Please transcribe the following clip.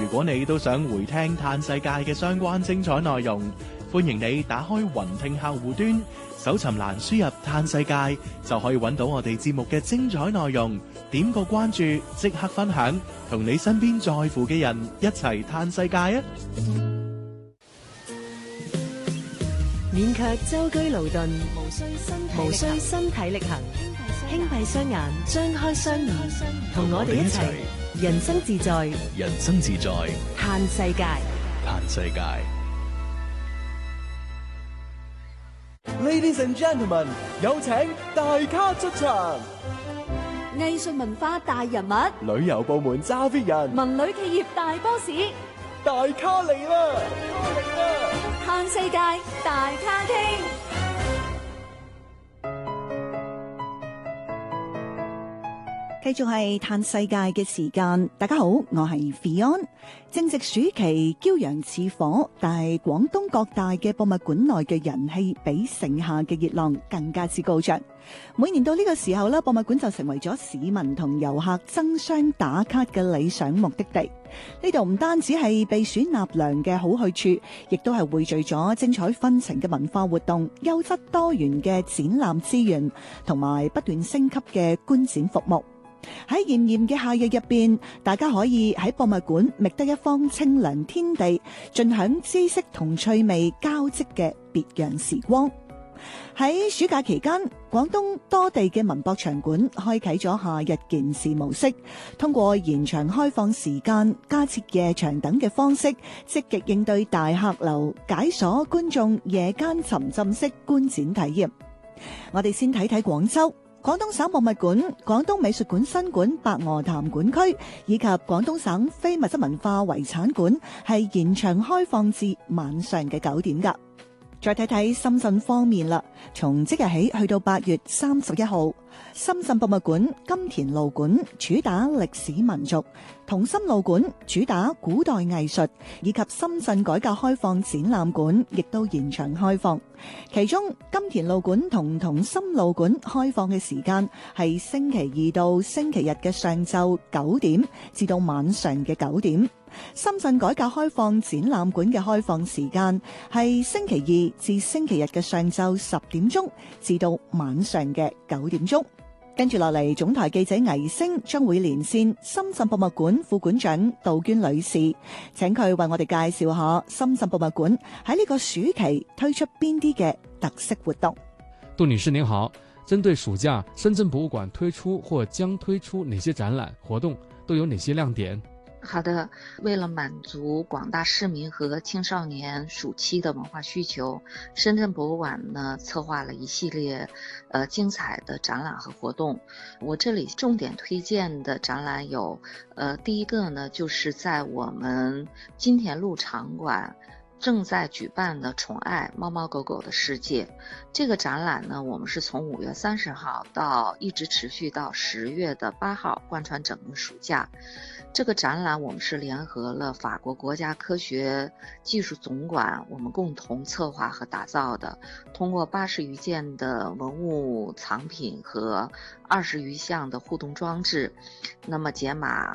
如果你都想回聽嘆世界嘅相關精彩內容，歡迎你打開雲聽客戶端，搜尋欄輸入嘆世界，就可以揾到我哋節目嘅精彩內容。點個關注，即刻分享，同你身邊在乎嘅人一齊嘆世界啊！ 免卻舟車勞頓，無需身體力行，輕閉雙眼，張開雙耳，同我哋一齊人生自在， 人生自在， 嘆世界， 嘆世界。 Ladies and gentlemen， 有請大咖出場。 藝術文化大人物， 旅遊部門揸 fit 人， 文旅企業大 boss， 大咖嚟啦！ 嘆世界大咖傾。 繼續係嘆世界嘅時間，大家好，我係 Fion。正值暑期，驕陽似火，但係廣東各大嘅博物館內嘅人氣比盛夏嘅熱浪更加之高漲。每年到呢個時候咧，博物館就成為咗市民同遊客爭相打卡嘅理想目的地。呢度唔單止係避暑納涼嘅好去處，亦都係匯聚咗精彩紛呈嘅文化活動、優質多元嘅展覽資源，同埋不斷升級嘅觀展服務。喺炎炎嘅夏日入邊，大家可以喺博物館覓得一方清涼天地，盡享知識同趣味交織嘅別樣時光。喺暑假期間，廣東多地嘅文博場館開啟咗夏日健視模式，通過延長開放時間、加設夜場等嘅方式，積極應對大客流，解鎖觀眾夜間沉浸式觀展體驗。我哋先睇睇廣州。廣東省博物館、廣東美術館新館白鵝潭館區以及廣東省非物質文化遺產館係延長開放至晚上嘅9點㗎。再睇睇深圳方面啦，從即日起去到8月31號，深圳博物館金田路館主打歷史民族，同心路館主打古代藝術，以及深圳改革開放展覽館亦都延長開放。其中金田路館同同心路館開放嘅時間係星期二到星期日嘅上晝9點至到晚上嘅9點。深圳改革開放展覽館嘅開放時間係星期二至星期日嘅上晝10點鐘至到晚上嘅9點鐘。跟住落嚟，總台記者倪星將會連線深圳博物館副館長杜娟女士，請佢為我哋介紹下深圳博物館喺呢個暑期推出邊啲嘅特色活動。 杜女士您好，針對暑假，深圳博物館推出或將推出哪些展覽活動，都有哪些亮點？ 好的，為了滿足廣大市民和青少年暑期的文化需求，深圳博物館呢策劃了一系列精彩的展覽和活動。我這裡重點推薦的展覽有，第一個呢就是在我們金田路場館正在舉辦的寵愛貓貓狗狗的世界。這個展覽呢，我們是從5月30號到一直持續到10月的8號，貫穿整個暑假。這個展覽我們是聯合了法國國家科學技術總館，我們共同策劃和打造的，通過80餘件的文物藏品和20餘項的互動裝置，那麼解碼